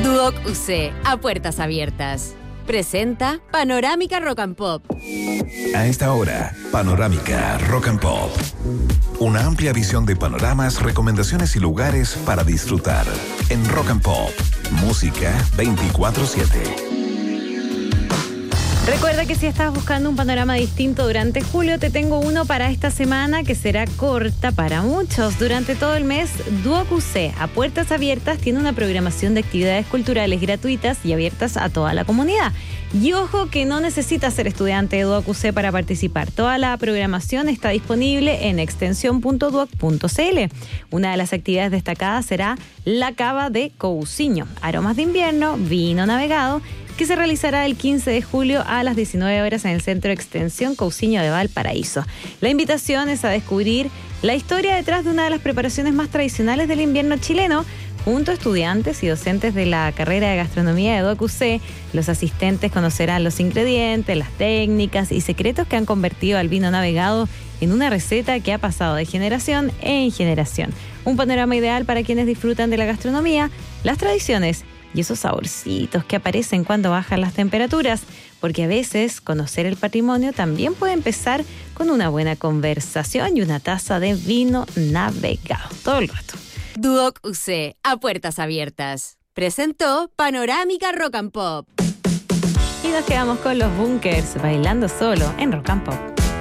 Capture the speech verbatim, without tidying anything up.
Duoc U C, a puertas abiertas. Presenta Panorámica Rock and Pop. A esta hora, Panorámica Rock and Pop. Una amplia visión de panoramas, recomendaciones y lugares para disfrutar. En Rock and Pop, música veinticuatro siete. Recuerda que si estás buscando un panorama distinto durante julio, te tengo uno para esta semana que será corta para muchos. Durante todo el mes, Duoc U C, a puertas abiertas, tiene una programación de actividades culturales gratuitas y abiertas a toda la comunidad. Y ojo que no necesitas ser estudiante de Duoc U C para participar. Toda la programación está disponible en extensión punto duoc punto c l. Una de las actividades destacadas será la cava de Cousiño, aromas de invierno, vino navegado, que se realizará el quince de julio a las diecinueve horas en el Centro de Extensión Cousiño de Valparaíso. La invitación es a descubrir la historia detrás de una de las preparaciones más tradicionales del invierno chileno. Junto a estudiantes y docentes de la carrera de gastronomía de Duoc U C, los asistentes conocerán los ingredientes, las técnicas y secretos que han convertido al vino navegado en una receta que ha pasado de generación en generación. Un panorama ideal para quienes disfrutan de la gastronomía, las tradiciones y esos saborcitos que aparecen cuando bajan las temperaturas, porque a veces conocer el patrimonio también puede empezar con una buena conversación y una taza de vino navegado todo el rato. Duoc U C, a puertas abiertas. Presentó Panorámica Rock and Pop. Y nos quedamos con los Bunkers bailando solo en Rock and Pop.